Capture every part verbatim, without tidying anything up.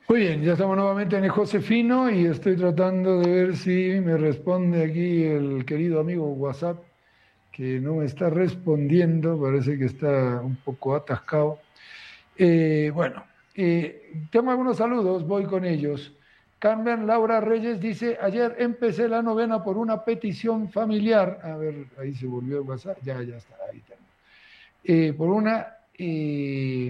Muy bien, ya estamos nuevamente en el Josefino y estoy tratando de ver si me responde aquí el querido amigo WhatsApp, que no me está respondiendo, parece que está un poco atascado. Eh, bueno, eh, tengo algunos saludos, voy con ellos. Carmen Laura Reyes dice, ayer empecé la novena por una petición familiar. A ver, ahí se volvió el WhatsApp, ya, ya está, ahí está. Eh, por una... Eh,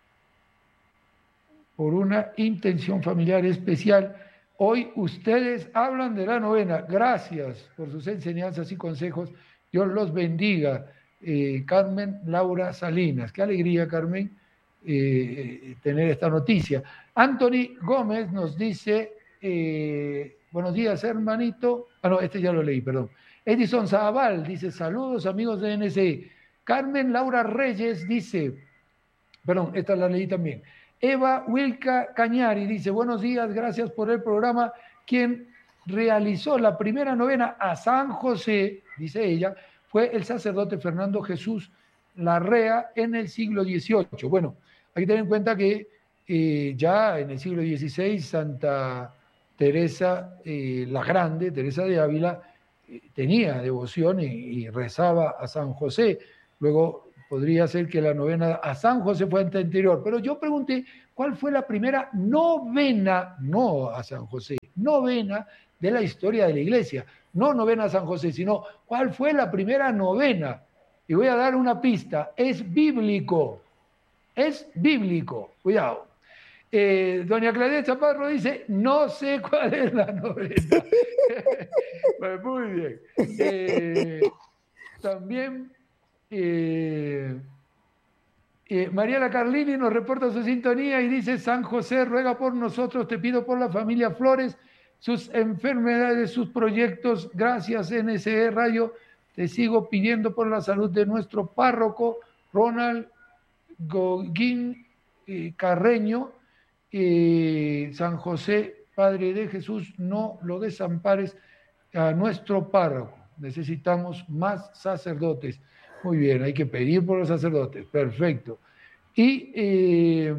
por una intención familiar especial. Hoy ustedes hablan de la novena. Gracias por sus enseñanzas y consejos. Dios los bendiga. Eh, Carmen Laura Salinas. Qué alegría, Carmen, eh, tener esta noticia. Anthony Gómez nos dice, eh, buenos días, hermanito. Ah, no, este ya lo leí, perdón. Edison Zahabal dice, saludos, amigos de N S E. Carmen Laura Reyes dice, perdón, esta la leí también. Eva Wilka Cañari dice, buenos días, gracias por el programa. Quien realizó la primera novena a San José, dice ella, fue el sacerdote Fernando Jesús Larrea en el siglo dieciocho. Bueno, hay que tener en cuenta que eh, ya en el siglo dieciséis Santa Teresa eh, la Grande, Teresa de Ávila, eh, tenía devoción y, y rezaba a San José. Luego podría ser que la novena a San José fue anterior, pero yo pregunté cuál fue la primera novena, no a San José, novena de la historia de la iglesia, no novena a San José, sino cuál fue la primera novena. Y voy a dar una pista, es bíblico, es bíblico, cuidado. Eh, doña Claudia Chaparro dice, no sé cuál es la novena. Pues muy bien. Eh, también... Eh, eh, Mariela Carlini nos reporta su sintonía y dice, San José ruega por nosotros, te pido por la familia Flores, sus enfermedades, sus proyectos, gracias N S E Radio, te sigo pidiendo por la salud de nuestro párroco Ronald Goguín eh, Carreño, eh, San José, Padre de Jesús, no lo desampares a nuestro párroco, necesitamos más sacerdotes. Muy bien, hay que pedir por los sacerdotes, perfecto. Y eh,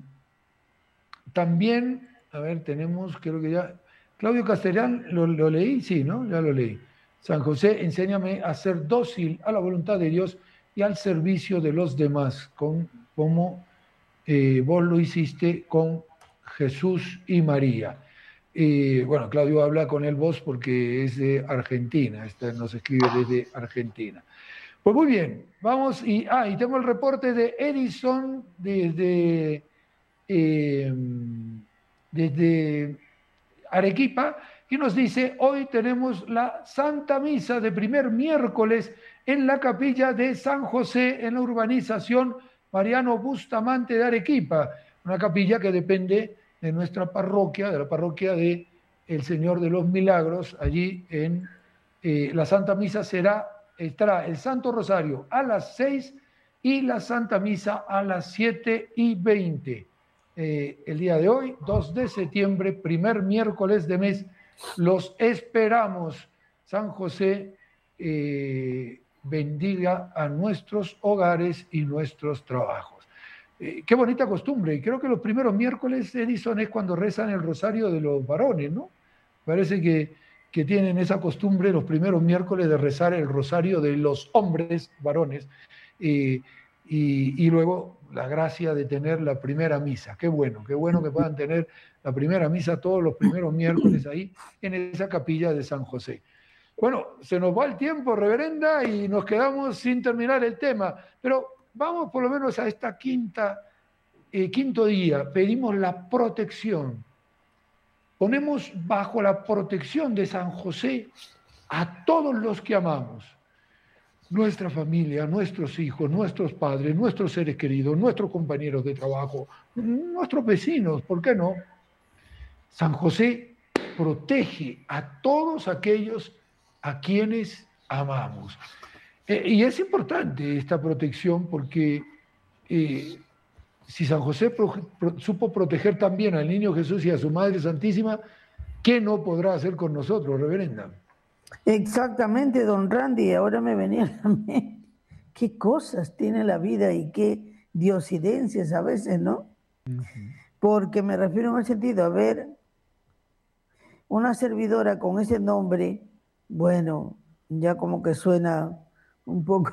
también, a ver, tenemos, creo que ya, Claudio Castellán, ¿lo, lo leí? Sí, ¿no? Ya lo leí. San José, enséñame a ser dócil a la voluntad de Dios y al servicio de los demás, con, como eh, vos lo hiciste con Jesús y María. Eh, bueno, Claudio habla con el vos porque es de Argentina, esta nos escribe desde Argentina. Pues muy bien, vamos y, ah, y tengo el reporte de Edison desde, eh, desde Arequipa y nos dice, hoy tenemos la Santa Misa de primer miércoles en la capilla de San José en la urbanización Mariano Bustamante de Arequipa, una capilla que depende de nuestra parroquia, de la parroquia de El Señor de los Milagros, allí en eh, la Santa Misa será estará el Santo Rosario a las seis y la Santa Misa a las siete y veinte. Eh, el día de hoy, dos de septiembre, primer miércoles de mes, los esperamos. San José eh, bendiga a nuestros hogares y nuestros trabajos. Eh, qué bonita costumbre. Creo que los primeros miércoles, Edison, es cuando rezan el rosario de los varones, ¿no? Parece que que tienen esa costumbre los primeros miércoles de rezar el rosario de los hombres, varones, eh, y, y luego la gracia de tener la primera misa. Qué bueno, qué bueno que puedan tener la primera misa todos los primeros miércoles ahí en esa capilla de San José. Bueno, se nos va el tiempo, reverenda, y nos quedamos sin terminar el tema, pero vamos por lo menos a esta quinta, eh, quinto día, pedimos la protección. Ponemos bajo la protección de San José a todos los que amamos, nuestra familia, nuestros hijos, nuestros padres, nuestros seres queridos, nuestros compañeros de trabajo, nuestros vecinos, ¿por qué no? San José protege a todos aquellos a quienes amamos. Eh, y es importante esta protección porque eh, si San José pro, pro, supo proteger también al niño Jesús y a su Madre Santísima, ¿qué no podrá hacer con nosotros, reverenda? Exactamente, don Randy, ahora me venía a la mente. Qué cosas tiene la vida y qué diosidencias a veces, ¿no? Uh-huh. porque me refiero en el sentido, a ver, una servidora con ese nombre, bueno, ya como que suena un poco,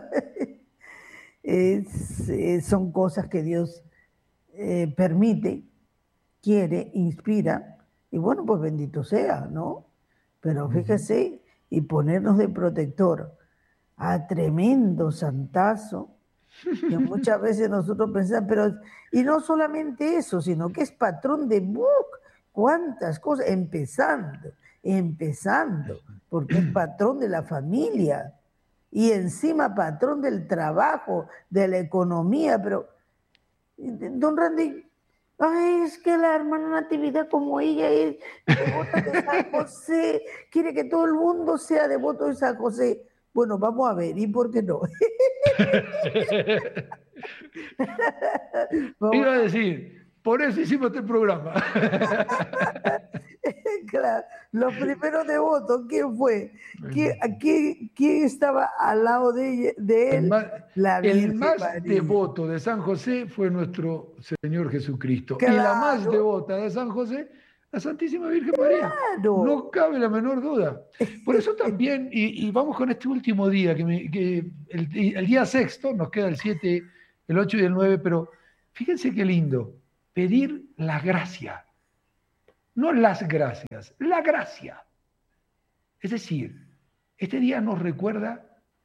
es, eh, son cosas que Dios eh, permite, quiere, inspira, y bueno, pues bendito sea, ¿no? Pero fíjese, y ponernos de protector a tremendo santazo, que muchas veces nosotros pensamos, pero, y no solamente eso, sino que es patrón de ¡buc! Cuántas cosas, empezando, empezando, porque es patrón de la familia, y encima patrón del trabajo, de la economía, pero, don Randy, ay, es que la hermana Natividad, como ella es devota de San José, quiere que todo el mundo sea devoto de San José. Bueno, vamos a ver, ¿y por qué no? Iba a decir, por eso hicimos este programa. Claro, los primeros devotos, ¿quién fue? ¿Quién, quién, quién estaba al lado de, de él? El más, La el Virgen más María. devoto de San José fue nuestro Señor Jesucristo. Claro. Y la más devota de San José, la Santísima Virgen María. Claro. No cabe la menor duda. Por eso también, y, y vamos con este último día, que, me, que el, el día sexto, nos queda el siete, el ocho y el nueve, pero fíjense qué lindo, pedir la gracia. No las gracias, la gracia. Es decir, este día nos recuerda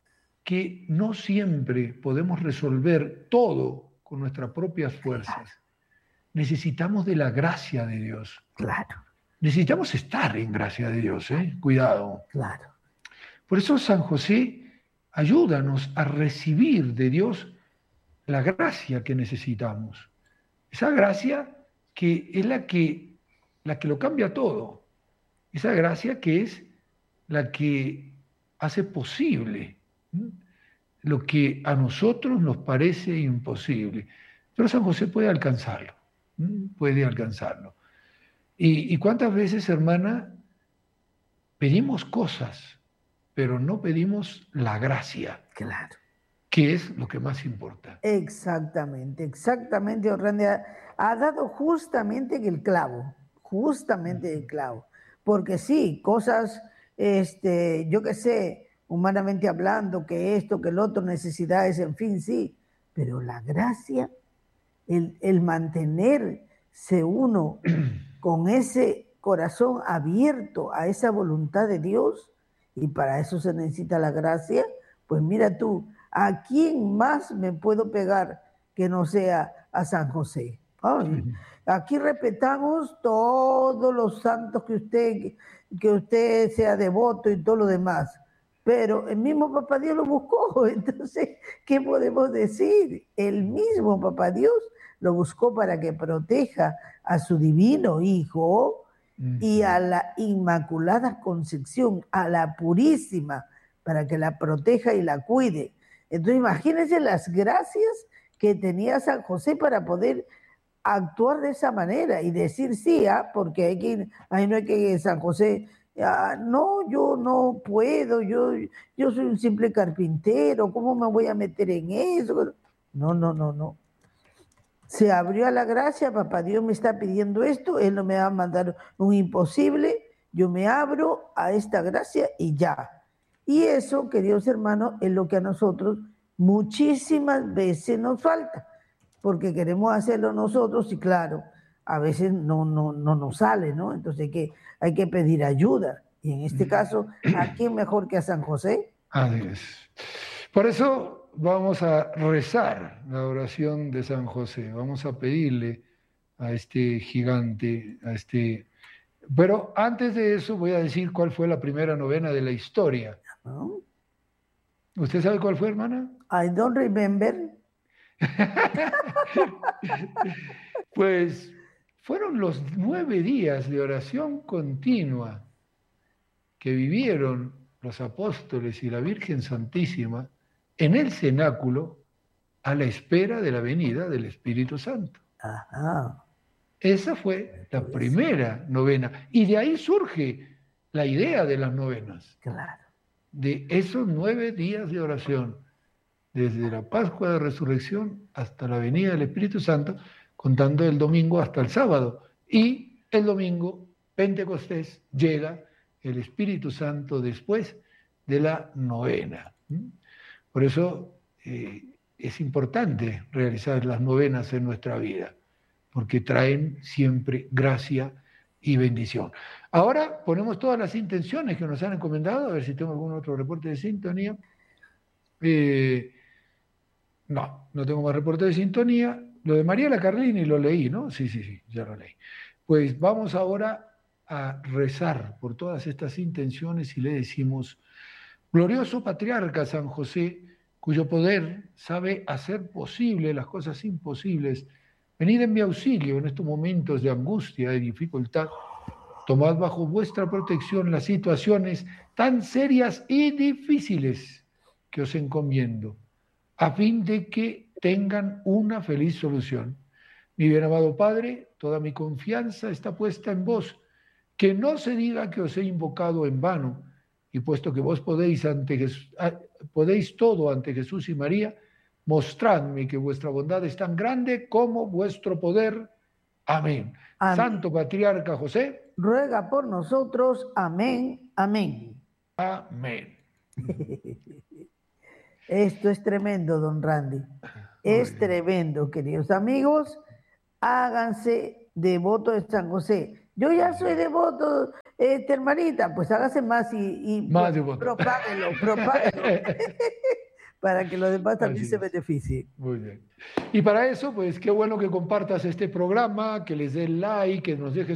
que no siempre podemos resolver todo con nuestras propias fuerzas. Necesitamos de la gracia de Dios. Claro. Necesitamos estar en gracia de Dios, ¿eh? Cuidado. Claro. Por eso San José, ayúdanos a recibir de Dios la gracia que necesitamos. Esa gracia que es la que, la que lo cambia todo. Esa gracia que es la que hace posible lo que a nosotros nos parece imposible. Pero San José puede alcanzarlo, puede alcanzarlo. Y, y cuántas veces, hermana, pedimos cosas, pero no pedimos la gracia. Claro. Que es lo que más importa. Exactamente, exactamente, Orlando. Ha, ha dado justamente el clavo, justamente el clavo. Porque sí, cosas, este, yo qué sé, humanamente hablando, que esto, que el otro, necesidades, en fin, sí. Pero la gracia, el, el mantenerse uno con ese corazón abierto a esa voluntad de Dios, y para eso se necesita la gracia, pues mira tú, ¿a quién más me puedo pegar que no sea a San José? Ay, aquí respetamos todos los santos que usted, que usted sea devoto y todo lo demás, pero el mismo Papá Dios lo buscó. Entonces, ¿qué podemos decir? El mismo Papá Dios lo buscó para que proteja a su divino Hijo y a la Inmaculada Concepción, a la Purísima, para que la proteja y la cuide. Entonces imagínense las gracias que tenía San José para poder actuar de esa manera y decir sí, ¿ah? Porque hay que, ay, no hay que San José, ah, no, yo no puedo, yo, yo soy un simple carpintero, ¿cómo me voy a meter en eso? No, no, no, no. Se abrió a la gracia, Papá Dios me está pidiendo esto, Él no me va a mandar un imposible, yo me abro a esta gracia y ya. Y eso, queridos hermanos, es lo que a nosotros muchísimas veces nos falta, porque queremos hacerlo nosotros y claro, a veces no, no, no nos sale, ¿no? Entonces hay que, hay que pedir ayuda. Y en este caso, ¿a quién mejor que a San José? Así es. Por eso vamos a rezar la oración de San José, vamos a pedirle a este gigante, a este... Pero antes de eso voy a decir cuál fue la primera novena de la historia. ¿No? ¿Usted sabe cuál fue, hermana? I don't remember. Pues fueron los nueve días de oración continua que vivieron los apóstoles y la Virgen Santísima en el cenáculo a la espera de la venida del Espíritu Santo. Ajá. Esa fue la primera novena. Y de ahí surge la idea de las novenas. Claro. De esos nueve días de oración, desde la Pascua de Resurrección hasta la venida del Espíritu Santo, contando el domingo hasta el sábado. Y el domingo, Pentecostés, llega el Espíritu Santo después de la novena. Por eso eh, es importante realizar las novenas en nuestra vida, porque traen siempre gracia y bendición. Ahora ponemos todas las intenciones que nos han encomendado, a ver si tengo algún otro reporte de sintonía. Eh, no, no tengo más reporte de sintonía. Lo de Mariela Carlini lo leí, ¿no? Sí, sí, sí, ya lo leí. Pues vamos ahora a rezar por todas estas intenciones y le decimos: glorioso patriarca San José, cuyo poder sabe hacer posible las cosas imposibles, venid en mi auxilio en estos momentos de angustia y dificultad. Tomad bajo vuestra protección las situaciones tan serias y difíciles que os encomiendo, a fin de que tengan una feliz solución. Mi bien amado Padre, toda mi confianza está puesta en vos, que no se diga que os he invocado en vano, y puesto que vos podéis, ante Jesús, podéis todo ante Jesús y María, mostradme que vuestra bondad es tan grande como vuestro poder. Amén. Amén. Santo Patriarca José, ruega por nosotros. Amén, amén. Amén. Esto es tremendo, don Randy. Es tremendo, queridos amigos. Háganse devotos de San José. Yo ya soy devoto, este, hermanita, pues hágase más y, y más devoto. Propáguelo, propáguelo. Para que los demás también se beneficien. Muy bien. Y para eso, pues qué bueno que compartas este programa, que les des like, que nos dejes